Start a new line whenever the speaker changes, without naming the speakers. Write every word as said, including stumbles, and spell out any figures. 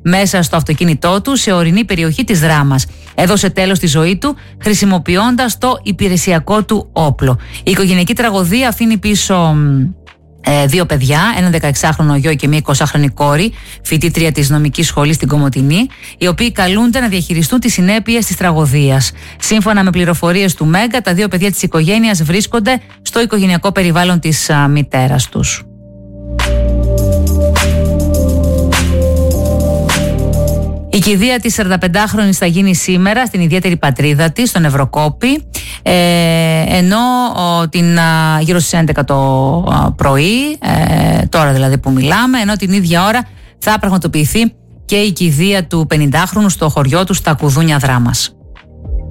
μέσα στο αυτοκίνητό του σε ορεινή περιοχή της Δράμας. Έδωσε τέλος στη ζωή του χρησιμοποιώντας το υπηρεσιακό του όπλο. Η οικογενειακή τραγωδία αφήνει πίσω ε, δύο παιδιά, έναν δεκαεξάχρονο γιο και μία εικοσάχρονη κόρη, φοιτήτρια της νομικής σχολής στην Κομοτηνή, οι οποίοι καλούνται να διαχειριστούν τις συνέπειες της τραγωδίας. Σύμφωνα με πληροφορίες του Μέγκα, τα δύο παιδιά της οικογένειας βρίσκονται στο οικογενειακό περιβάλλον της α, μητέρας τους. Η κηδεία της σαρανταπεντάχρονης θα γίνει σήμερα στην ιδιαίτερη πατρίδα της, στον Ευρωκόπη, ε, ενώ ο, την, α, γύρω στις έντεκα το α, πρωί, ε, τώρα δηλαδή που μιλάμε, ενώ την ίδια ώρα θα πραγματοποιηθεί και η κηδεία του πενηντάχρονου στο χωριό του στα Κουδούνια Δράμας.